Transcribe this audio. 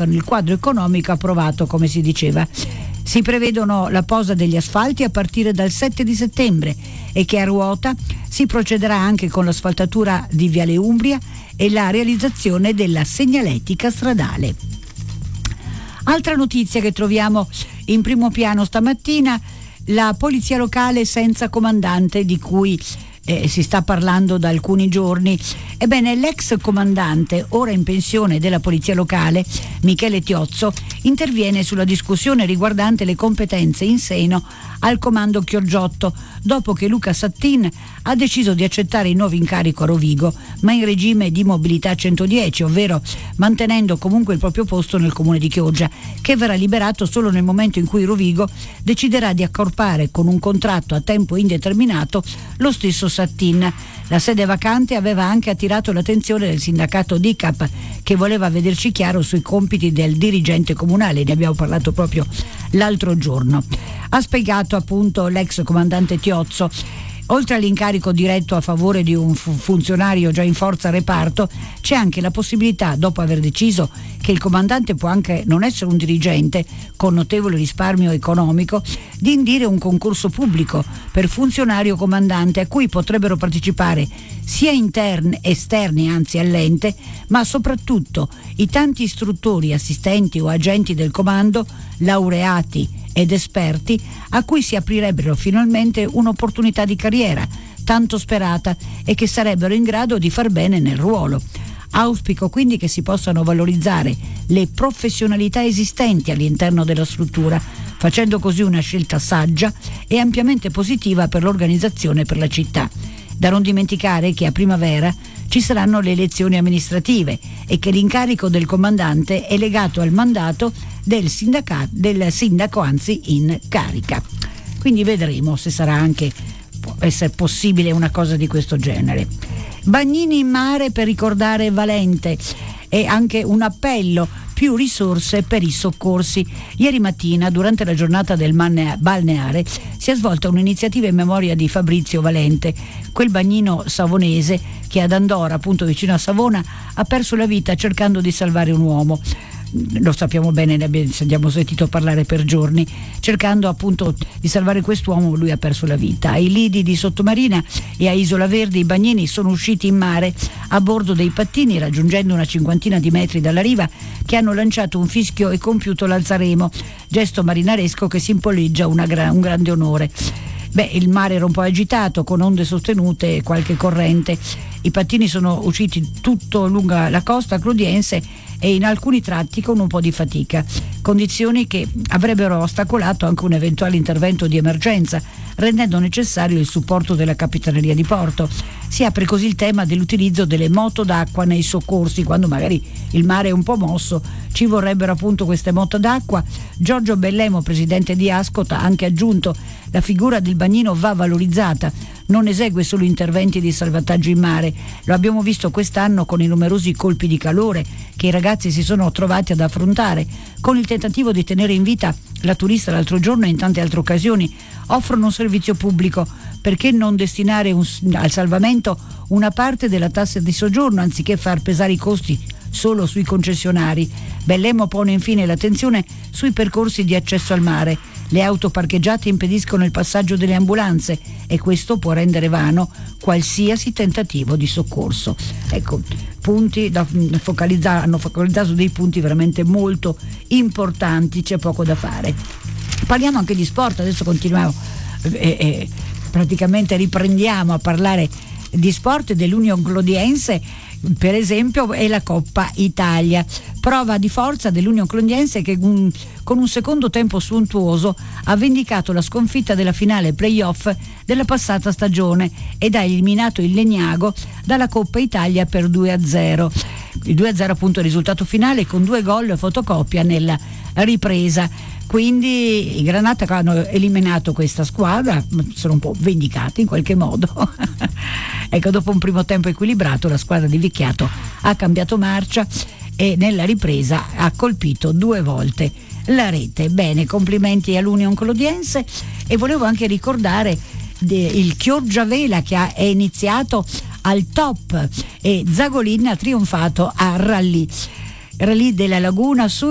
bloccano il quadro economico approvato, come si diceva. Si prevedono la posa degli asfalti a partire dal 7 di settembre e che a ruota si procederà anche con l'asfaltatura di Viale Umbria e la realizzazione della segnaletica stradale. Altra notizia che troviamo in primo piano stamattina: la polizia locale senza comandante, di cui si sta parlando da alcuni giorni. Ebbene, l'ex comandante, ora in pensione della polizia locale, Michele Tiozzo, interviene sulla discussione riguardante le competenze in seno al comando Chioggiotto, dopo che Luca Sattin ha deciso di accettare il nuovo incarico a Rovigo, ma in regime di mobilità 110, ovvero mantenendo comunque il proprio posto nel comune di Chioggia, che verrà liberato solo nel momento in cui Rovigo deciderà di accorpare con un contratto a tempo indeterminato lo stesso Sattin. La sede vacante aveva anche attirato l'attenzione del sindacato DICAP, che voleva vederci chiaro sui compiti del dirigente comunale. Ne abbiamo parlato proprio l'altro giorno. Ha spiegato appunto l'ex comandante Tiozzo: oltre all'incarico diretto a favore di un funzionario già in forza a reparto, c'è anche la possibilità, dopo aver deciso che il comandante può anche non essere un dirigente con notevole risparmio economico, di indire un concorso pubblico per funzionario comandante a cui potrebbero partecipare sia esterni all'ente, ma soprattutto i tanti istruttori, assistenti o agenti del comando, laureati ed esperti, a cui si aprirebbero finalmente un'opportunità di carriera tanto sperata e che sarebbero in grado di far bene nel ruolo. Auspico quindi che si possano valorizzare le professionalità esistenti all'interno della struttura, facendo così una scelta saggia e ampiamente positiva per l'organizzazione e per la città. Da non dimenticare che a primavera ci saranno le elezioni amministrative e che l'incarico del comandante è legato al mandato del sindaco in carica. Quindi vedremo se sarà anche, può essere possibile una cosa di questo genere. Bagnini in mare per ricordare Valente e anche un appello: più risorse per i soccorsi. Ieri mattina, durante la giornata del balneare, si è svolta un'iniziativa in memoria di Fabrizio Valente, quel bagnino savonese che ad Andora, appunto vicino a Savona, ha perso la vita cercando di salvare un uomo. Lo sappiamo bene, ne abbiamo sentito parlare per giorni. Cercando appunto di salvare quest'uomo, lui ha perso la vita. Ai lidi di Sottomarina e a Isola Verde i bagnini sono usciti in mare a bordo dei pattini, raggiungendo una 50 di metri dalla riva, che hanno lanciato un fischio e compiuto l'alzaremo, gesto marinaresco che simboleggia un grande onore. Il mare era un po' agitato, con onde sostenute e qualche corrente. I pattini sono usciti tutto lungo la costa clodiense e in alcuni tratti con un po' di fatica, condizioni che avrebbero ostacolato anche un eventuale intervento di emergenza, rendendo necessario il supporto della Capitaneria di Porto. Si apre così il tema dell'utilizzo delle moto d'acqua nei soccorsi, quando magari il mare è un po' mosso, ci vorrebbero appunto queste moto d'acqua. Giorgio Bellemo, presidente di Ascot, ha anche aggiunto: la figura del bagnino va valorizzata, non esegue solo interventi di salvataggio in mare, lo abbiamo visto quest'anno con i numerosi colpi di calore che i ragazzi si sono trovati ad affrontare, con il tentativo di tenere in vita la turista l'altro giorno e in tante altre occasioni. Offrono un servizio pubblico, perché non destinare al salvamento una parte della tassa di soggiorno anziché far pesare i costi solo sui concessionari? Bellemo pone infine l'attenzione sui percorsi di accesso al mare. Le auto parcheggiate impediscono il passaggio delle ambulanze e questo può rendere vano qualsiasi tentativo di soccorso. Ecco, punti da focalizzare, hanno focalizzato dei punti veramente molto importanti, c'è poco da fare. Parliamo anche di sport, adesso continuiamo, praticamente riprendiamo a parlare di sport dell'Union Clodiense, per esempio, e la Coppa Italia, prova di forza dell'Union Clodiense che con un secondo tempo sontuoso ha vendicato la sconfitta della finale playoff della passata stagione ed ha eliminato il Legnago dalla Coppa Italia per 2-0. Il 2-0 appunto è il risultato finale, con 2 gol e fotocopia nella ripresa. Quindi i Granata hanno eliminato questa squadra, sono un po' vendicati in qualche modo. Ecco, dopo un primo tempo equilibrato, la squadra di Vicchiato ha cambiato marcia e nella ripresa ha colpito 2 volte la rete. Bene, complimenti all'Union Clodiense. E volevo anche ricordare il Chioggia Vela, che è iniziato al top, e Zagolin ha trionfato a Rallye della Laguna Sul